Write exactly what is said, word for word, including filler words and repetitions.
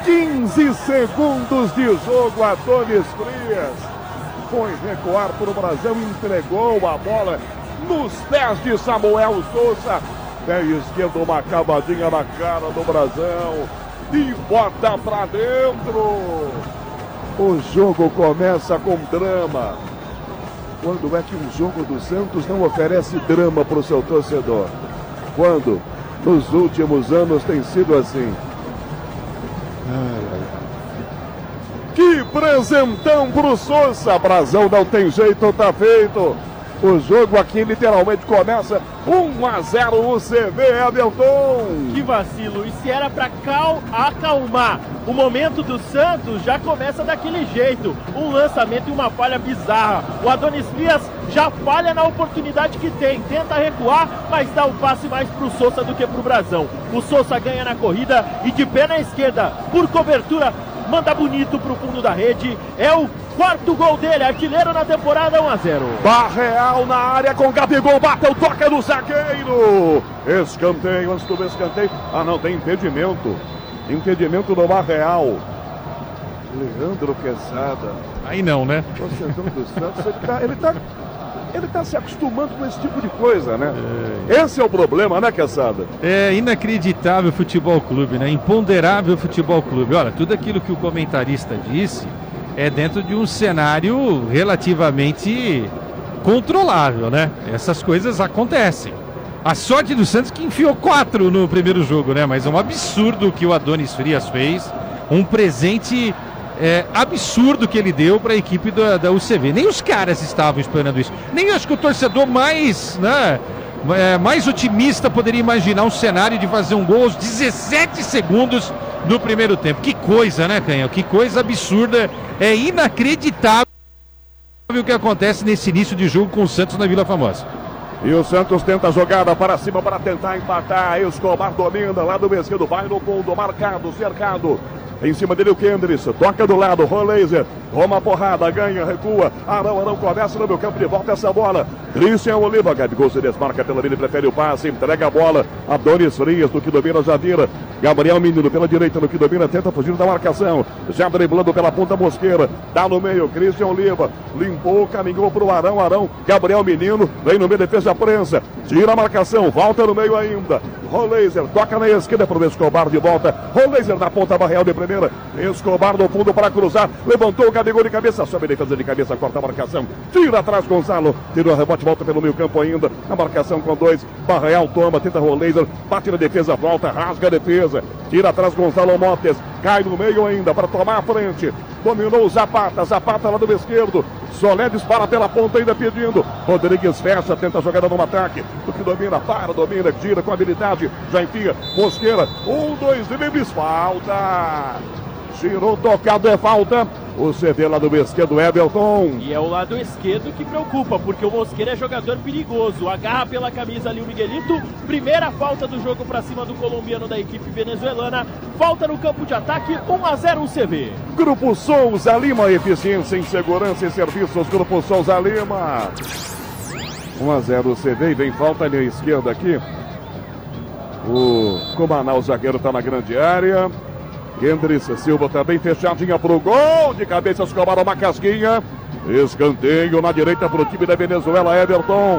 quinze segundos de jogo, Adonis Frias foi recuar para o Brasão, entregou a bola nos pés de Samuel Souza. Pé esquerdo, uma cavadinha na cara do Brasão e bota pra dentro. O jogo começa com drama. Quando é que um jogo do Santos não oferece drama para o seu torcedor? Quando? Nos últimos anos tem sido assim. Que presentão pro Souza. Brasão não tem jeito, tá feito. O jogo aqui literalmente começa um a zero o C V, Everton. Que vacilo. E se era pra cal acalmar o momento do Santos, já começa daquele jeito. Um lançamento e uma falha bizarra. O Adonis Frias já falha na oportunidade que tem. Tenta recuar, mas dá o passe mais pro Souza do que pro Brasão. O Souza ganha na corrida e de pé na esquerda, por cobertura, manda bonito pro fundo da rede. É o quarto gol dele, artilheiro na temporada, um a zero. Barreal na área com Gabigol, bateu, toca no zagueiro. Escanteio, antes do escanteio. Ah, não, tem impedimento. Impedimento do Barreal. Leandro Quesada. Aí não, né? Torcedor do Santos, ele tá, ele tá, ele tá se acostumando com esse tipo de coisa, né? É. Esse é o problema, né, Quesada? É inacreditável futebol clube, né? Imponderável futebol clube. Olha, tudo aquilo que o comentarista disse é dentro de um cenário relativamente controlável, né? Essas coisas acontecem. A sorte do Santos que enfiou quatro no primeiro jogo, né? Mas é um absurdo o que o Adonis Frias fez. Um presente é, absurdo que ele deu para a equipe da, da U C V. Nem os caras estavam esperando isso. Nem acho que o torcedor mais, né, é, mais otimista poderia imaginar um cenário de fazer um gol aos dezessete segundos do primeiro tempo. Que coisa, né, Canhão? Que coisa absurda. É inacreditável o que acontece nesse início de jogo com o Santos na Vila Formosa. E o Santos tenta a jogada para cima para tentar empatar. Escobar domina lá do esquerdo, vai no fundo, marcado, cercado. Em cima dele o Kendrick, toca do lado, Roleiser, toma a porrada, ganha, recua, Arão, Arão começa no meu campo, de volta essa bola, Christian Oliva, Gabigol se desmarca pela linha, prefere o passe, entrega a bola, Adonis Frias, no que domina, já vira, Gabriel Menino pela direita, no que domina, tenta fugir da marcação, já driblando pela ponta Mosqueira, dá no meio, Christian Oliva, limpou, caminhou pro Arão, Arão, Gabriel Menino, vem no meio, defesa a prensa, tira a marcação, volta no meio ainda, Roleiser, toca na esquerda pro Escobar de volta, Roleiser na ponta Barreal de primeira, Escobar no fundo para cruzar, levantou o Gabigol de cabeça, sobe a defesa de cabeça, corta a marcação, tira atrás Gonzalo, tira o rebote, volta pelo meio campo ainda, a marcação com dois, Barreal toma, tenta Roleiser, bate na defesa, volta, rasga a defesa, tira atrás Gonzalo Motes, cai no meio ainda para tomar a frente, dominou o Zapata, Zapata lá do esquerdo, Solé dispara pela ponta ainda pedindo, Rodrigues fecha, tenta a jogada no ataque, o que domina, para, domina, tira com habilidade, já enfia, Mosqueira, um, dois, dribles, falta, girou, tocado, é falta, o C V lá do esquerdo, Everton. E é o lado esquerdo que preocupa, porque o Mosqueira é jogador perigoso, agarra pela camisa ali o Miguelito, primeira falta do jogo para cima do colombiano da equipe venezuelana, falta no campo de ataque, um a zero o C V. Grupo Souza Lima, eficiência em segurança e serviços, Grupo Souza Lima. um a zero o C V e vem falta ali à esquerda aqui. O Comanal, o zagueiro, está na grande área. Kendrick Silva também fechadinha pro gol. De cabeça, Escobar, uma casquinha. Escanteio na direita pro time da Venezuela, Everton.